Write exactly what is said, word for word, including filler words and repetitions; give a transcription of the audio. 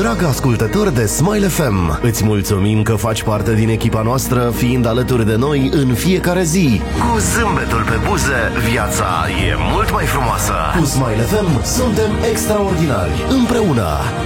Dragă ascultător de Smile F M, îți mulțumim că faci parte din echipa noastră, fiind alături de noi în fiecare zi. Cu zâmbetul pe buze, viața e mult mai frumoasă. Cu Smile F M suntem extraordinari, împreună.